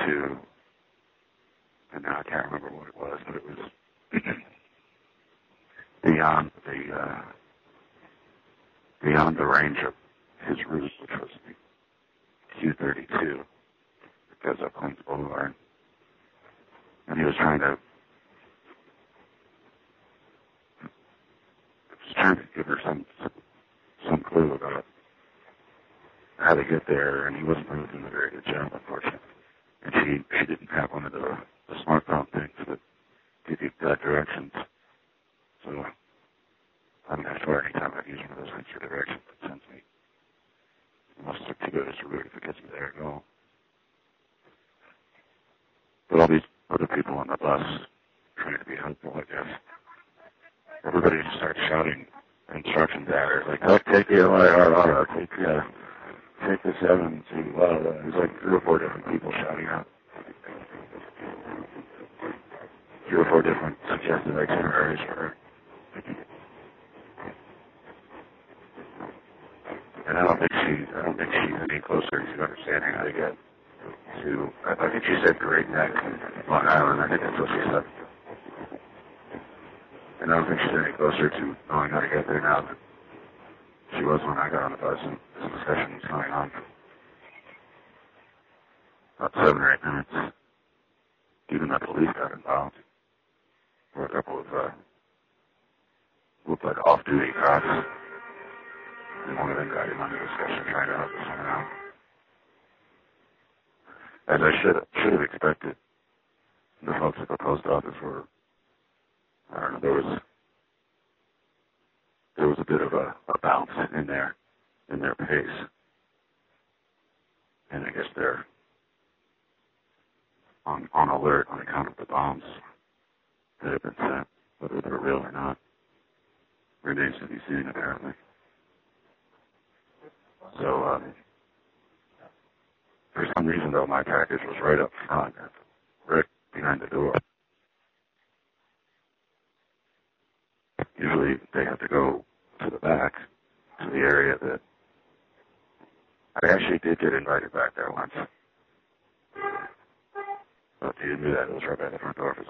to, and now I can't remember what it was, but it was beyond the range of his route, which was Q32, because of Queens Boulevard. And he was trying to give her some clue about how to get there, and he wasn't really doing a very good job, unfortunately. And she didn't have one of the smartphone things that give you directions. So I mean, I swear anytime I've used one of those things for directions, it sends me almost like to go to route if it gets me there at all. But all these other people on the bus trying to be helpful, I guess. Everybody just starts shouting instructions at her, like, oh, take the LIRR, take the 7 to, there's like 3 or 4 different people shouting out. 3 or 4 different suggested itineraries for her. And I don't think she's any closer to understanding how to get to, I think she said Great Neck, Long Island, I think that's what she said. And I don't think she's any closer to knowing how to get there now than she was when I got on the bus and this discussion was going on for about 7 or 8 minutes. Even the police got involved. There were a couple of, looked like off-duty cops. And one of them got in on the discussion trying to help us out. As I should have expected, the folks at the post office were, I don't know, there was a bit of a bounce in their pace. And I guess they're on alert on account of the bombs that have been sent, whether they're real or not. Remains to be seen, apparently. So, for some reason, though, my package was right up front, right behind the door. Usually, they have to go to the back, to the area that I actually did get invited back there once. But you knew that it was right by the front door for